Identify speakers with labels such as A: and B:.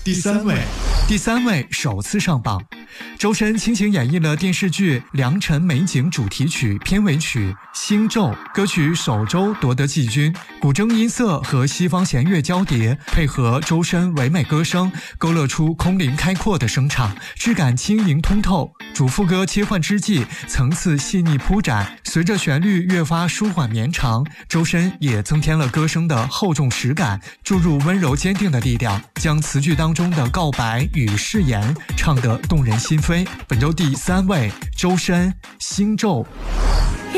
A: 第三位首次上榜。周深倾情演绎了电视剧《良辰美景》主题曲片尾曲《星咒》，歌曲首周夺得季军，古筝音色和西方弦乐交叠，配合周深唯美歌声，勾勒出空灵开阔的声场，质感轻盈通透。主副歌切换之际，层次细腻铺展，随着旋律越发舒缓绵长，周深也增添了歌声的厚重实感，注入温柔坚定的力量，将词句当中的告白与誓言唱得动人心扉。本周第3位，周深《星咒》。